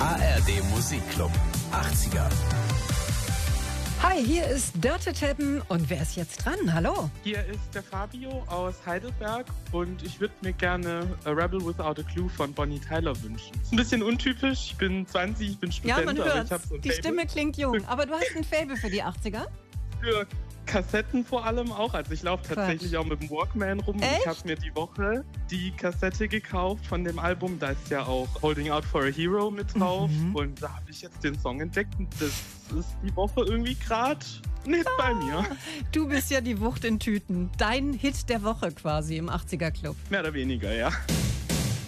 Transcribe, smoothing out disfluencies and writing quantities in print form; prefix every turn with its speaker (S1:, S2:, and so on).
S1: ARD Musikclub 80er.
S2: Hi, hier ist Dörte Teppen und wer ist jetzt dran? Hallo.
S3: Hier ist der Fabio aus Heidelberg und ich würde mir gerne A Rebel Without a Clue von Bonnie Tyler wünschen. Ist ein bisschen untypisch, ich bin 20, ich bin Student,
S2: Ja, man
S3: aber
S2: hört,
S3: ich habe so ein
S2: die
S3: Faible
S2: Stimme klingt jung, aber du hast ein Faible für die 80er?
S3: für Kassetten vor allem auch. Also ich laufe tatsächlich auch mit dem Walkman rum.
S2: Echt?
S3: Und ich habe mir die Woche die Kassette gekauft von dem Album. Da ist ja auch Holding Out for a Hero mit drauf. Und da habe ich jetzt den Song entdeckt und das ist die Woche irgendwie gerade nicht bei mir.
S2: Du bist ja die Wucht in Tüten. Dein Hit der Woche quasi im 80er Club.
S3: Mehr oder weniger, ja.